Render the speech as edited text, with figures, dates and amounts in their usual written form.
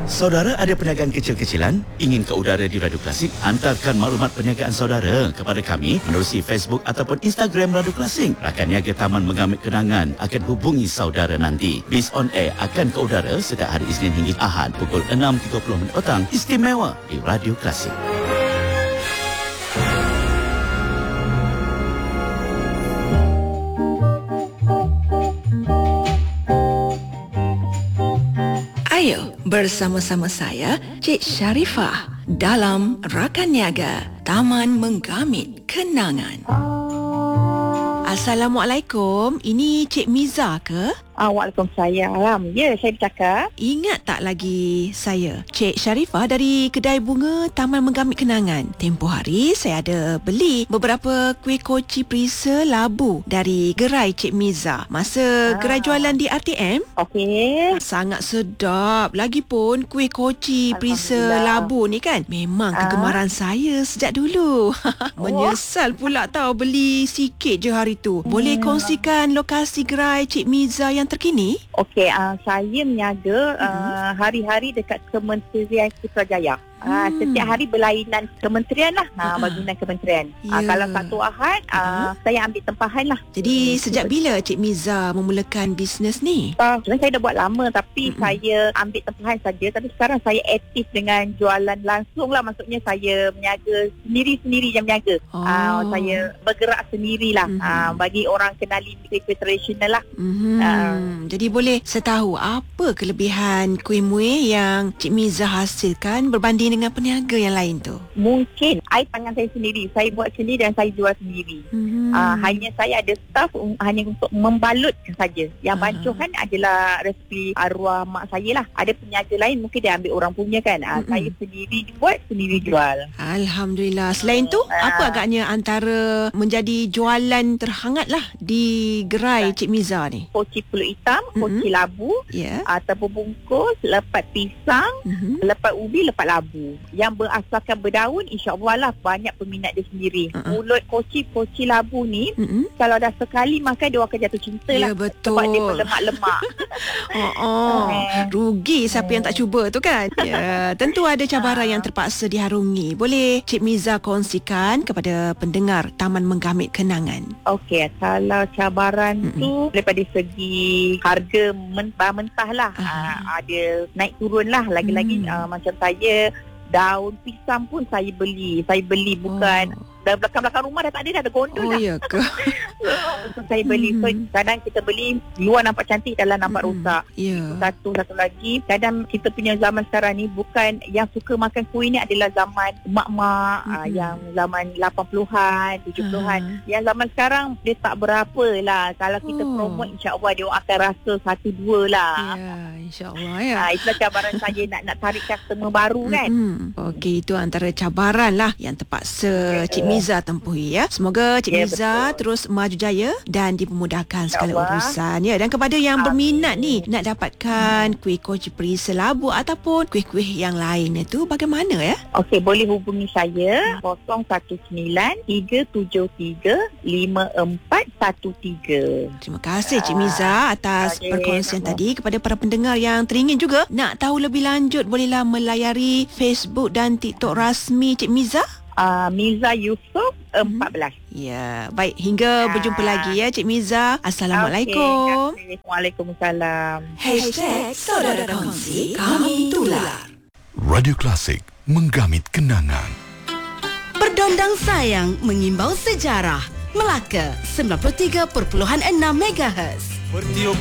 Saudara ada perniagaan kecil-kecilan? Ingin ke udara di Radio Klasik? Hantarkan maklumat perniagaan saudara kepada kami menerusi Facebook ataupun Instagram Radio Klasik. Rakan niaga Taman Mengamit Kenangan akan hubungi saudara nanti. Biz on Air akan ke udara setiap hari Isnin hingga Ahad pukul 6.30 petang. Istimewa di Radio Klasik. Ayo bersama-sama saya, Cik Sharifah, dalam Rakan Niaga Taman Menggamit Kenangan. Assalamualaikum, ini Cik Miza ke? Waalaikumsalam. Ya, saya bercakap. Ingat tak lagi saya, Cik Sharifah dari Kedai Bunga Taman Menggamit Kenangan. Tempoh hari saya ada beli beberapa kuih koci perisa labu dari gerai Cik Miza masa gerai jualan di RTM. Okey. Sangat sedap. Lagipun kuih koci perisa labu ni kan memang kegemaran saya sejak dulu. Menyesal pula tahu beli sikit je hari tu. Boleh kongsikan lokasi gerai Cik Miza yang terkini? Okey, saya meniaga hari-hari dekat Kementerian Putrajaya. Setiap hari berlainan kementerian lah, bangunan kementerian. Kalau satu Ahad, saya ambil tempahan lah. Jadi sejak bila Cik Miza memulakan bisnes ni? Sebenarnya saya dah buat lama, tapi saya ambil tempahan saja. Tapi sekarang saya aktif dengan jualan langsung lah. Maksudnya saya meniaga sendiri-sendiri yang meniaga. Saya bergerak sendirilah. Bagi orang kenali kuih tradisional lah. Jadi boleh setahu apa kelebihan kuih muih yang Cik Miza hasilkan berbanding dengan peniaga yang lain tu? Mungkin air tangan saya sendiri. Saya buat sendiri dan saya jual sendiri. Hanya saya ada staff hanya untuk membalutkan saja. Yang bancuhan adalah resipi arwah mak saya lah. Ada peniaga lain mungkin dia ambil orang punya kan. Saya sendiri buat, sendiri jual. Alhamdulillah. Selain tu, apa agaknya antara menjadi jualan terhangat lah di gerai Cik Miza ni? Koci pulut hitam, koci labu, ataupun bungkus, lepat pisang, lepat ubi, lepat labu. Yang berasaskan berdaun, insya-Allah lah banyak peminat dia sendiri. Mulut koci labu ni, kalau dah sekali makan dia akan jatuh cinta lah. Ya, betul. Sebab dia berlemak-lemak. Rugi siapa yang tak cuba tu kan. Ya, tentu ada cabaran yang terpaksa diharungi. Boleh Cik Miza kongsikan kepada pendengar Taman Menggamit Kenangan? Okey, kalau cabaran tu daripada segi harga mentah lah, ada naik turun lah. Lagi-lagi macam saya, daun pisang pun saya beli bukan dalam belakang rumah dah tak ada gondol dah. Ya ke? So, saya beli. So, kadang kita beli luar nampak cantik, dalam nampak rosak. Satu lagi, kadang kita punya zaman sekarang ni bukan yang suka makan kuih ni adalah zaman mak-mak, yang zaman 80-an, 70-an. Yang zaman sekarang dia tak berapa lah. Kalau kita promote, insya-Allah dia akan rasa 1-2 lah. Ya, insya-Allah ya. Itulah cabaran saya nak tarik customer baru kan. Okey, itu antara cabaran lah yang terpaksa Cik Miza tempuhi ya. Semoga Cik Miza terus maju jaya dan dipermudahkan segala urusan ya. Dan kepada yang berminat ni nak dapatkan kuih koci perisa labu ataupun kuih-kuih yang lain itu, bagaimana ya? Okey, boleh hubungi saya 019-373-5413. Terima kasih Cik Miza atas perkongsian tadi. Kepada para pendengar yang teringin juga nak tahu lebih lanjut, bolehlah melayari Facebook dan TikTok rasmi Cik Miza. Miza Yusof 14. Ya, baik. Hingga berjumpa lagi ya Cik Miza. Assalamualaikum. Waalaikumsalam. #Saudara Kongsi, kami tular. Radio Klasik, menggamit kenangan. Berdondang sayang, mengimbau sejarah. Melaka 93.6 MHz.